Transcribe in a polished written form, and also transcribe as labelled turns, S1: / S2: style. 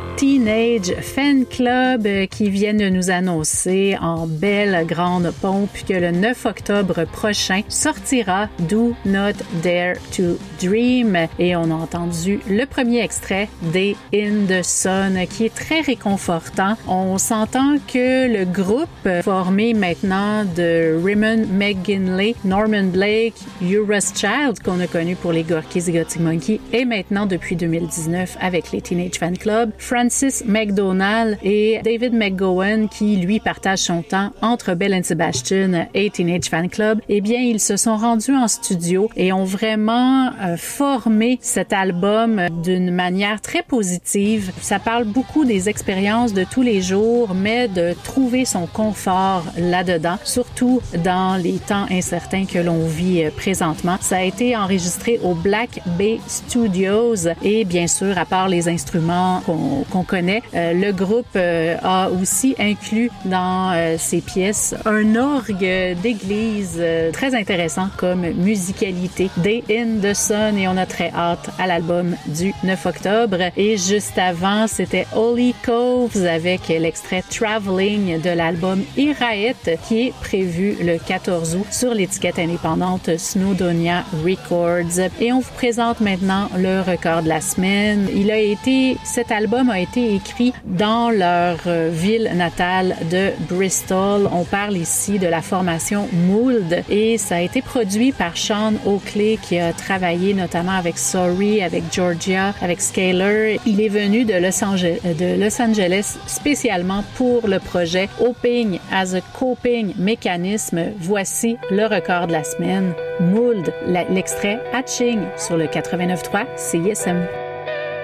S1: Teenage Fan Club qui viennent de nous annoncer en belle grande pompe que le 9 octobre prochain sortira Do Not Dare to Dream et on a entendu le premier extrait Day in the Sun qui est très réconfortant. On s'entend que le groupe formé maintenant de Raymond McGinley, Norman Blake, Euros Child qu'on a connu pour les Gorky et Gothic Monkey et maintenant depuis 2019 avec les Teenage Fan Club, Francis McDonald et David McGowan qui lui partagent son temps entre Belle and Sebastian et Teenage Fan Club. Eh bien, ils se sont rendus en studio et ont vraiment formé cet album d'une manière très positive. Ça parle beaucoup des expériences de tous les jours, mais de trouver son confort là-dedans, surtout dans les temps incertains que l'on vit présentement. Ça a été enregistré au Black Bay Studios et bien sûr, à part les instruments qu'on connaît, le groupe a aussi inclus dans ses pièces un orgue d'église très intéressant comme musicalité. Day in the Sun et on a très hâte à l'album du 9 octobre. Et juste avant, c'était Holy Coves avec l'extrait Traveling de l'album Iraet qui est prévu le 14 août sur l'étiquette indépendante Snowdonia Records. Et on vous présente maintenant le record de la semaine. Cet album a été écrit dans leur ville natale de Bristol. On parle ici de la formation Mould et ça a été produit par Sean Oakley qui a travaillé notamment avec Sorry, avec Georgia, avec Scalar. Il est venu de Los Angeles spécialement pour le projet Hoping as a Coping Mechanism. Voici le record de la semaine. Mould, l'extrait Hatching sur le 89.3 CISM.